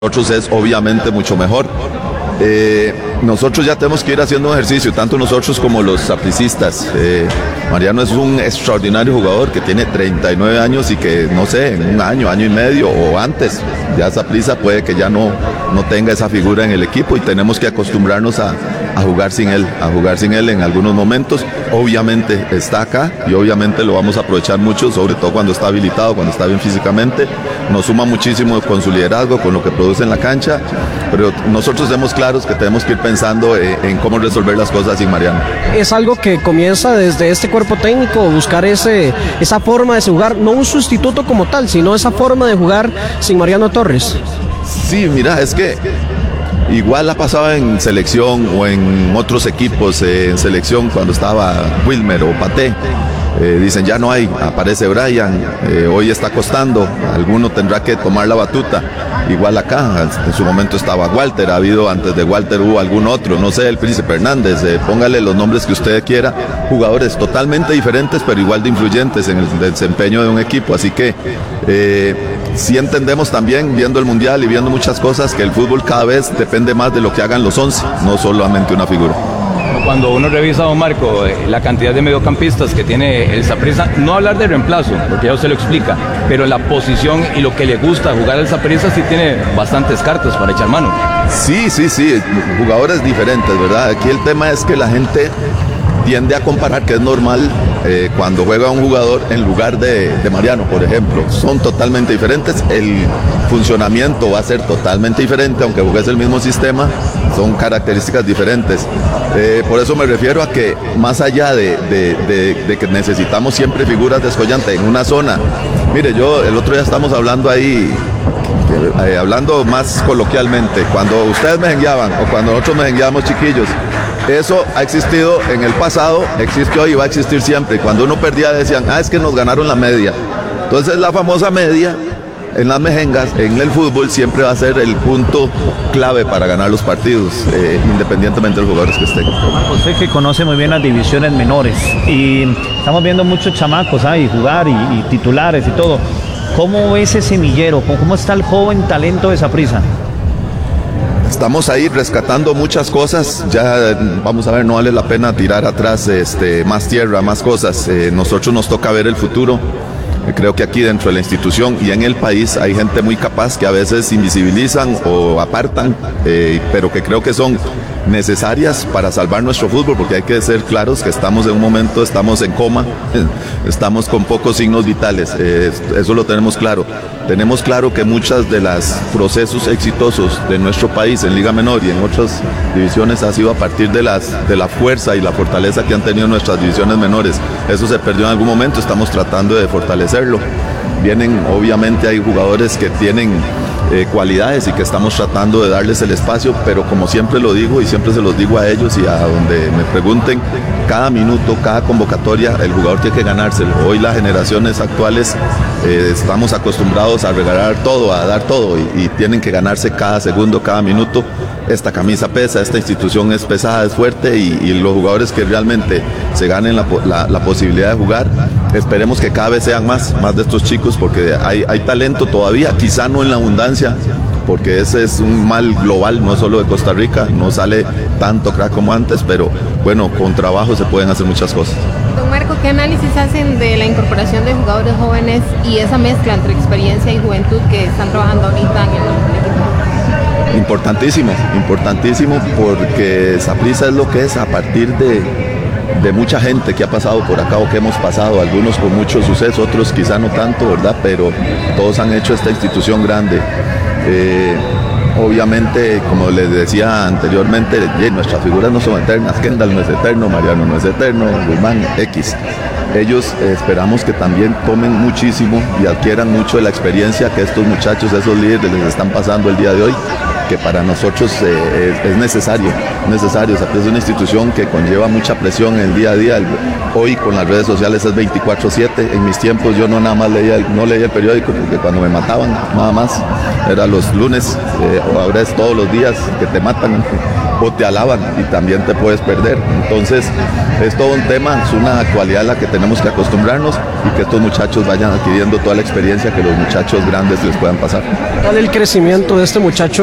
Nosotros es obviamente mucho mejor. Nosotros ya tenemos que ir haciendo un ejercicio, tanto nosotros como los sapricistas. Mariano es un extraordinario jugador que tiene 39 años y que, no sé, en un año, año y medio o antes, ya Saprissa puede que ya no tenga esa figura en el equipo y tenemos que acostumbrarnos a jugar sin él en algunos momentos. Obviamente está acá y obviamente lo vamos a aprovechar mucho, sobre todo cuando está habilitado, cuando está bien físicamente. Nos suma muchísimo con su liderazgo, con lo que produce en la cancha, pero nosotros tenemos claros que tenemos que ir pensando en cómo resolver las cosas sin Mariano. Es algo que comienza desde este cuerpo técnico, buscar esa forma de jugar, no un sustituto como tal, sino esa forma de jugar sin Mariano Torres. Sí, mira, es que igual ha pasado en selección o en otros equipos, en selección cuando estaba Wilmer o Paté. Dicen ya no hay, aparece Brian, hoy está costando, alguno tendrá que tomar la batuta. Igual acá, en su momento estaba Walter, ha habido antes de Walter hubo algún otro, no sé, el Príncipe Hernández, póngale los nombres que usted quiera, jugadores totalmente diferentes pero igual de influyentes en el desempeño de un equipo, así que sí entendemos también, viendo el Mundial y viendo muchas cosas, que el fútbol cada vez depende más de lo que hagan los 11, no solamente una figura. Cuando uno revisa, don Marco, la cantidad de mediocampistas que tiene el Saprissa, no hablar de reemplazo, porque ya usted lo explica, pero la posición y lo que le gusta jugar al Saprissa sí tiene bastantes cartas para echar mano. Sí, jugadores diferentes, ¿verdad? Aquí el tema es que la gente tiende a comparar, que es normal, cuando juega un jugador en lugar de Mariano, por ejemplo. Son totalmente diferentes, el funcionamiento va a ser totalmente diferente, aunque juegues el mismo sistema, son características diferentes. Por eso me refiero a que más allá de que necesitamos siempre figuras descollantes en una zona. Mire, el otro día estamos hablando ahí, hablando más coloquialmente, cuando ustedes mejengueaban o cuando nosotros mejengueamos chiquillos, eso ha existido en el pasado, existe hoy y va a existir siempre. Cuando uno perdía decían, es que nos ganaron la media. Entonces la famosa media en las mejengas, en el fútbol, siempre va a ser el punto clave para ganar los partidos, independientemente de los jugadores que estén. Usted que conoce muy bien las divisiones menores y estamos viendo muchos chamacos y jugar y titulares y todo. ¿Cómo ve ese semillero? ¿Cómo está el joven talento de Saprissa? Estamos ahí rescatando muchas cosas, ya vamos a ver, no vale la pena tirar atrás más tierra, más cosas. Nosotros nos toca ver el futuro. Creo que aquí dentro de la institución y en el país hay gente muy capaz que a veces invisibilizan o apartan, pero que creo que son necesarias para salvar nuestro fútbol, porque hay que ser claros que estamos en un momento, estamos en coma, estamos con pocos signos vitales, eso lo tenemos claro. Tenemos claro que muchos de los procesos exitosos de nuestro país en Liga Menor y en otras divisiones ha sido a partir de la fuerza y la fortaleza que han tenido nuestras divisiones menores. Eso se perdió en algún momento, estamos tratando de fortalecerlo. Obviamente hay jugadores que tienen cualidades y que estamos tratando de darles el espacio, pero como siempre lo digo y siempre se los digo a ellos y a donde me pregunten, cada minuto, cada convocatoria, el jugador tiene que ganárselo. Hoy las generaciones actuales estamos acostumbrados a regalar todo, a dar todo y tienen que ganarse cada segundo, cada minuto. Esta camisa pesa, esta institución es pesada, es fuerte y los jugadores que realmente se ganen la posibilidad de jugar, esperemos que cada vez sean más de estos chicos, porque hay talento todavía, quizá no en la abundancia, porque ese es un mal global, no solo de Costa Rica, no sale tanto crack como antes, pero bueno, con trabajo se pueden hacer muchas cosas. Don Marco, ¿qué análisis hacen de la incorporación de jugadores jóvenes y esa mezcla entre experiencia y juventud que están trabajando ahorita en el equipo? Importantísimo, porque Saprissa es lo que es a partir de mucha gente que ha pasado por acá o que hemos pasado, algunos con mucho suceso, otros quizá no tanto, ¿verdad? Pero todos han hecho esta institución grande. Obviamente, como les decía anteriormente, nuestras figuras no son eternas, Kendall no es eterno, Mariano no es eterno, Guzmán X. Ellos esperamos que también tomen muchísimo y adquieran mucho de la experiencia que estos muchachos, esos líderes les están pasando el día de hoy, que para nosotros es necesario. Es una institución que conlleva mucha presión en el día a día. Hoy con las redes sociales es 24/7. En mis tiempos yo no nada más leía el periódico, porque cuando me mataban nada más era los lunes, ahora es todos los días que te matan o te alaban y también te puedes perder. Entonces es todo un tema, es una actualidad a la que tenemos que acostumbrarnos y que estos muchachos vayan adquiriendo toda la experiencia que los muchachos grandes les puedan pasar. ¿Cuál es el crecimiento de este muchacho